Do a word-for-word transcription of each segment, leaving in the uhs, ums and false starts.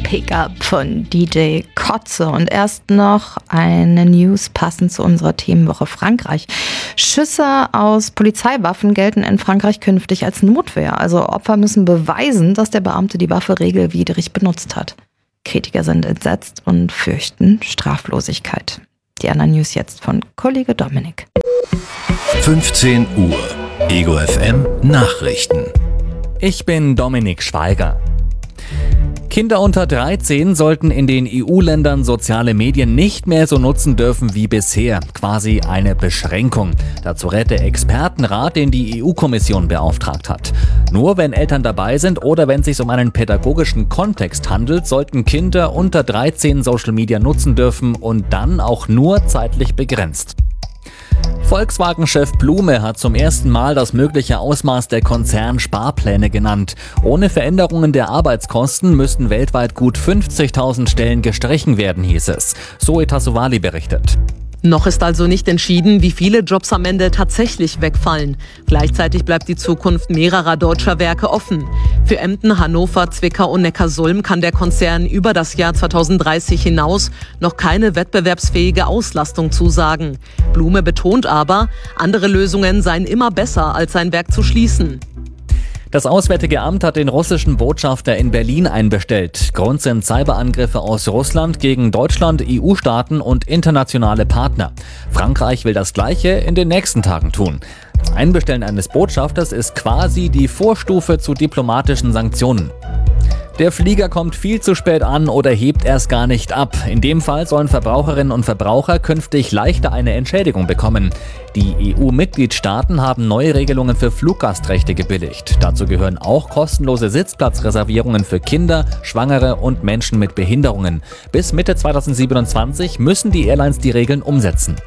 Pick Up von D J Kotze. Und erst noch eine News passend zu unserer Themenwoche Frankreich. Schüsse aus Polizeiwaffen gelten in Frankreich künftig als Notwehr. Also Opfer müssen beweisen, dass der Beamte die Waffe regelwidrig benutzt hat. Kritiker sind entsetzt und fürchten Straflosigkeit. Die anderen News jetzt von Kollege Dominik. fünfzehn Uhr. Ego F M Nachrichten. Ich bin Dominik Schweiger. Kinder unter dreizehn sollten in den E U-Ländern soziale Medien nicht mehr so nutzen dürfen wie bisher. Quasi eine Beschränkung. Dazu rät der Expertenrat, den die E U-Kommission beauftragt hat. Nur wenn Eltern dabei sind oder wenn es sich um einen pädagogischen Kontext handelt, sollten Kinder unter dreizehn Social Media nutzen dürfen und dann auch nur zeitlich begrenzt. Volkswagen-Chef Blume hat zum ersten Mal das mögliche Ausmaß der Konzernsparpläne genannt. Ohne Veränderungen der Arbeitskosten müssten weltweit gut fünfzigtausend Stellen gestrichen werden, hieß es. Zoe Tassovali berichtet. Noch ist also nicht entschieden, wie viele Jobs am Ende tatsächlich wegfallen. Gleichzeitig bleibt die Zukunft mehrerer deutscher Werke offen. Für Emden, Hannover, Zwickau und Neckarsulm kann der Konzern über das Jahr zweitausenddreißig hinaus noch keine wettbewerbsfähige Auslastung zusagen. Blume betont aber, andere Lösungen seien immer besser, als sein Werk zu schließen. Das Auswärtige Amt hat den russischen Botschafter in Berlin einbestellt. Grund sind Cyberangriffe aus Russland gegen Deutschland, E U-Staaten und internationale Partner. Frankreich will das Gleiche in den nächsten Tagen tun. Das Einbestellen eines Botschafters ist quasi die Vorstufe zu diplomatischen Sanktionen. Der Flieger kommt viel zu spät an oder hebt erst gar nicht ab. In dem Fall sollen Verbraucherinnen und Verbraucher künftig leichter eine Entschädigung bekommen. Die E U-Mitgliedstaaten haben neue Regelungen für Fluggastrechte gebilligt. Dazu gehören auch kostenlose Sitzplatzreservierungen für Kinder, Schwangere und Menschen mit Behinderungen. Bis Mitte zweitausendsiebenundzwanzig müssen die Airlines die Regeln umsetzen.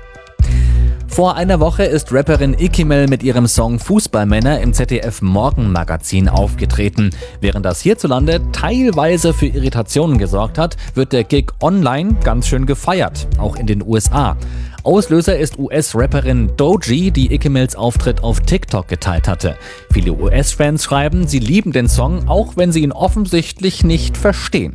Vor einer Woche ist Rapperin Ikimel mit ihrem Song Fußballmänner im Z D F-Morgenmagazin aufgetreten. Während das hierzulande teilweise für Irritationen gesorgt hat, wird der Gig online ganz schön gefeiert, auch in den U S A. Auslöser ist U S-Rapperin Doechii, die Ikimels Auftritt auf TikTok geteilt hatte. Viele U S-Fans schreiben, sie lieben den Song, auch wenn sie ihn offensichtlich nicht verstehen.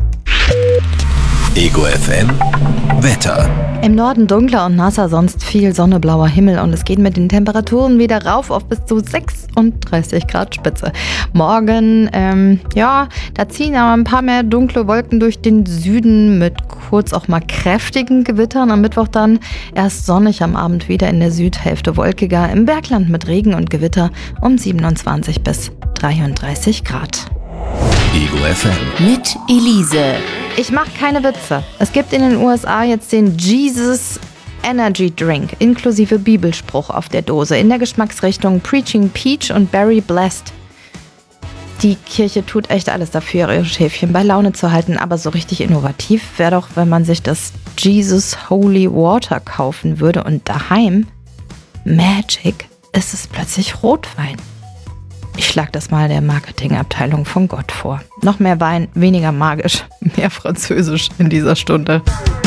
Ego F M Wetter. Im Norden dunkler und nasser, sonst viel Sonne, blauer Himmel und es geht mit den Temperaturen wieder rauf auf bis zu sechsunddreißig Grad Spitze. Morgen, ähm, ja, da ziehen aber ein paar mehr dunkle Wolken durch den Süden mit kurz auch mal kräftigen Gewittern. Am Mittwoch dann erst sonnig, am Abend wieder in der Südhälfte wolkiger, im Bergland mit Regen und Gewitter um siebenundzwanzig bis dreiunddreißig Grad. Ego F M mit Elise. Ich mache keine Witze. Es gibt in den U S A jetzt den Jesus Energy Drink inklusive Bibelspruch auf der Dose in der Geschmacksrichtung Preaching Peach und Berry Blessed. Die Kirche tut echt alles dafür, ihre Schäfchen bei Laune zu halten, aber so richtig innovativ wäre doch, wenn man sich das Jesus Holy Water kaufen würde und daheim, Magic, ist es plötzlich Rotwein. Ich schlag das mal der Marketingabteilung von Gott vor. Noch mehr Wein, weniger magisch, mehr Französisch in dieser Stunde.